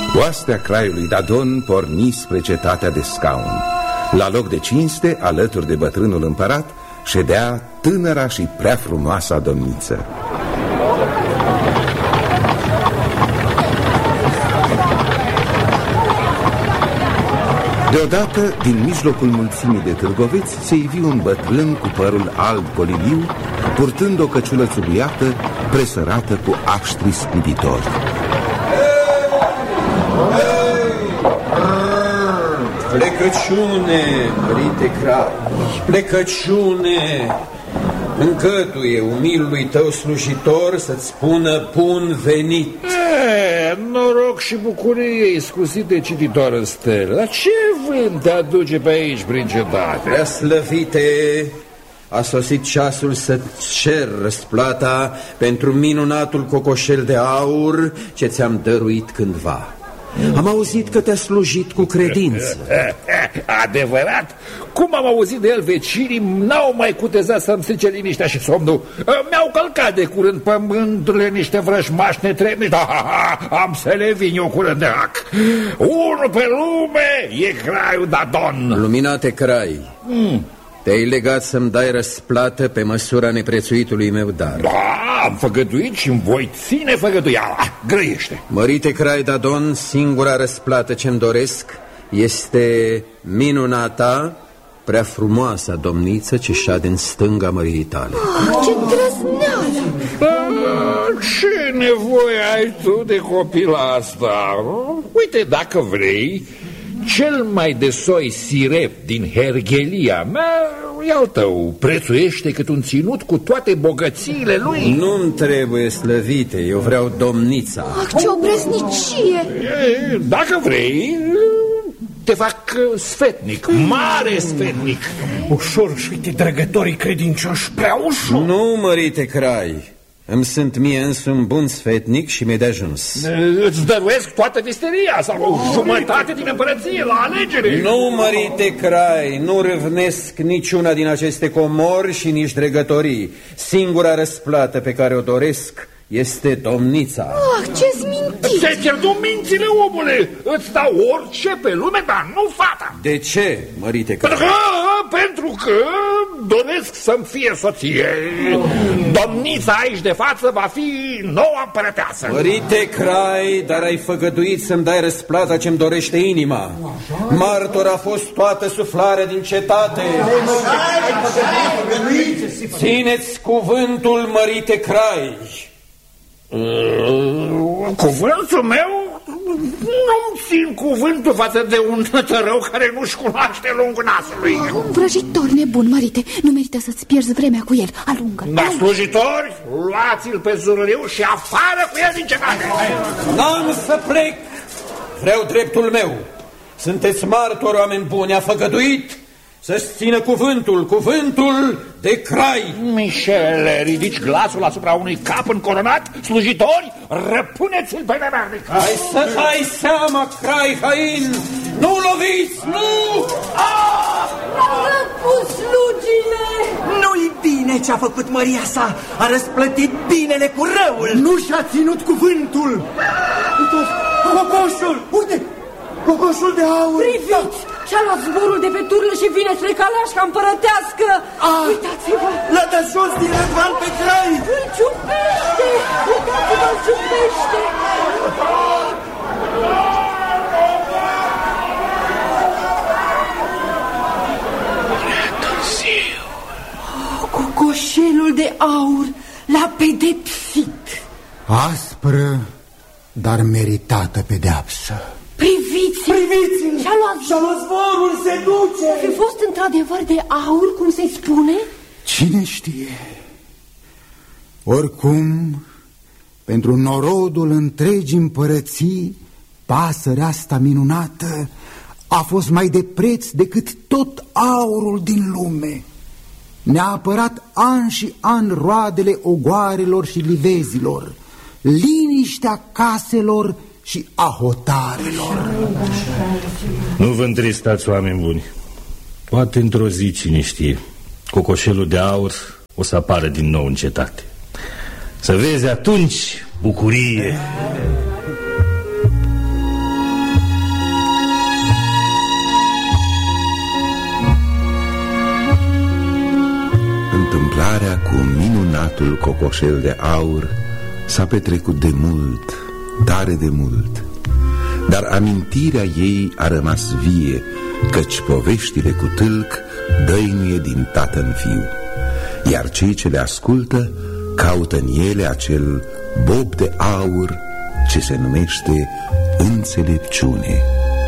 Oastea craiului Dadon porni spre cetatea de scaun. La loc de cinste, alături de bătrânul împărat, ședea tânăra și prea frumoasa domniță. Deodată, din mijlocul mulțimii de târgoveți, se ivi un bătrân cu părul alb coliliu, purtând o căciulă țubuiată, presărată cu aștri scuditori. Plecăciune, mărite Crai, plecăciune! Încătuie umilului tău slujitor să-ți spună bun venit. Noroc și bucurie, iscusite cititor în stele. Dar ce vânt te aduce pe aici prin cetate? Prea slăvite, a sosit ceasul să-ți cer răsplata pentru minunatul cocoșel de aur ce ți-am dăruit cândva. Am auzit că te-a slujit cu credință. Adevărat? Cum am auzit de el, vecinii n-au mai cutezat să-mi strice liniștea și somnul. Mi-au călcat de curând pământurile niște vrăjmași netrebnici, dar am să le vin eu curând de hac. Unul pe lume e Craiul Dadon. Luminate Crai, te-ai legat să-mi dai răsplată pe măsura neprețuitului meu dar. Da, am făgăduit și-mi voi ține făgăduiala. Grăiește. Mărite Crai Dadon, singura răsplată ce-mi doresc este minunata, prea frumoasa domniță ce șade în stânga măririi tale. Ce drăzneală! Ce nevoie ai tu de copila asta? Uite, dacă vrei, cel mai de soi sirep din herghelia mea e al tău. Prețuiește cât un ținut cu toate bogățiile lui. Nu-mi trebuie slăvite, eu vreau domnița. Ce obrăznicie! Dacă vrei, te fac sfetnic, mare sfetnic. Ușor și uite, drăgătorii credincioși, prea ușor. Nu, mărite Crai, îmi sunt mie însumi bun sfetnic și mi-e de ajuns. Îți dăruiesc toată visteria sau o jumătate din împărăție la alegere. Nu, mărite Crai, nu râvnesc niciuna din aceste comori și nici dregătorii. Singura răsplată pe care o doresc este domnița. Ce-ți mintit! Ți-ai pierdut mințile, omule! Îți dau orice pe lume, dar nu fata. De ce, mărite Crai? Pentru că doresc să-mi fie soție. Domnița aici de față va fi noua împărăteasă. Mărite Crai, dar ai făgăduit să-mi dai răsplata ce-mi dorește inima. Martor a fost toată suflarea din cetate. Țineți cuvântul, mărite Crai. Cuvântul meu? Nu-mi țin cuvântul față de un tărău care nu-și cunoaște lungul nasului. Un vrăjitor nebun, mărite. Nu merită să-ți pierzi vremea cu el. Alungă-l. Dar slujitori, luați-l pe zurliu și afară cu el din cetate. N-am să plec. Vreau dreptul meu. Sunteți martori, oameni buni. A făgăduit să-și țină cuvântul de Crai. Mișele, ridici glasul asupra unui cap încoronat? Slujitori, răpuneți-l pe nemernic. Hai să dai seama, Crai hain! Nu loviți, nu! L-au răpus slugile! Nu-i bine ce-a făcut măria sa. A răsplătit binele cu răul. Nu și-a ținut cuvântul. Uite, cocoșul, uite, cocoșul de aur. Priviți! Și-a luat zborul de pe turnă și vine spre caleașca împărătească. Uitați-vă! L-a dat jos din rădvan pe Crai. Îl ciupește! Uitați-vă, îl ciupește! Cocoșelul de aur l-a pedepsit. Aspră, dar meritată pedeapsă. Priviți-l! Priviți-l! Și-a luat zborul, se duce! Fi fost într-adevăr de aur, cum se spune? Cine știe? Oricum, pentru norodul întregii împărății, pasărea asta minunată a fost mai de preț decât tot aurul din lume. Ne-a apărat an și an roadele ogoarelor și livezilor, liniștea caselor și a hotarelor. Nu vă întristați, oameni buni. Poate într-o zi, cine știe, cocoșelul de aur o să apară din nou în cetate. Să vezi atunci bucurie. Cu minunatul cocoșel de aur s-a petrecut de mult, tare de mult. Dar amintirea ei a rămas vie, căci poveștile cu tâlc dăinuie din tată în fiu, iar cei ce le ascultă caută în ele acel bob de aur ce se numește înțelepciune.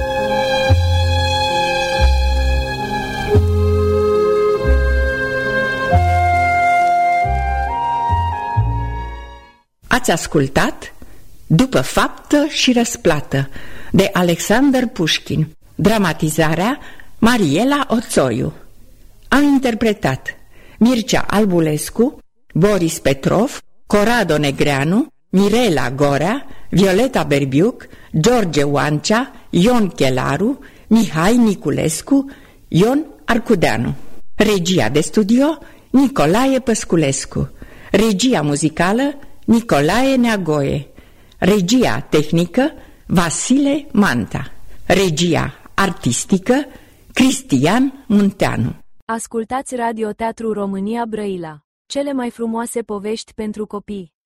Ați ascultat După faptă și răsplată de Alexander Pușkin. Dramatizarea Mariela Oțoiu. Au interpretat Mircea Albulescu, Boris Petrov, Corrado Negreanu, Mirela Gorea, Violeta Berbiuc, George Oancea, Ion Chelaru, Mihai Niculescu, Ion Arcudeanu. Regia de studio Nicolae Păsculescu. Regia muzicală Nicolae Neagoe. Regia tehnică Vasile Manta. Regia artistică Cristian Munteanu. Ascultați Radio Teatru România Brăila. Cele mai frumoase povești pentru copii.